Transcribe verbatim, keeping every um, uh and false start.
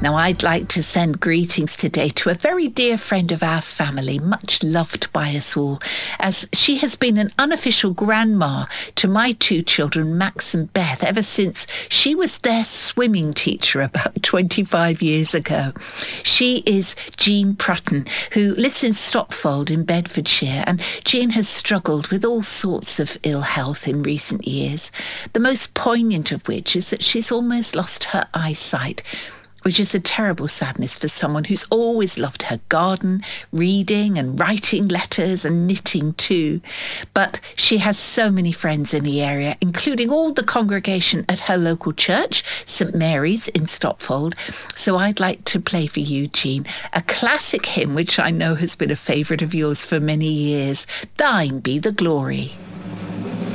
Now, I'd like to send greetings today to a very dear friend of our family, much loved by us all, as she has been an unofficial grandma to my two children, Max and Beth, ever since she was their swimming teacher about twenty-five years ago. She is Jean Prutton, who lives in Stotfold in Bedfordshire, and Jean has struggled with all sorts of ill health in recent years, the most poignant of which is that she's almost lost her eyesight, which is a terrible sadness for someone who's always loved her garden, reading and writing letters and knitting too. But she has so many friends in the area, including all the congregation at her local church, St Mary's in Stotfold. So I'd like to play for you, Jean, a classic hymn which I know has been a favourite of yours for many years, Thine Be the Glory.